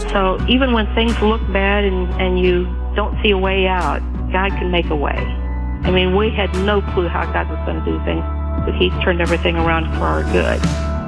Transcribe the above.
So even when things look bad and you don't see a way out, God can make a way. I mean, we had no clue how God was going to do things, but He's turned everything around for our good.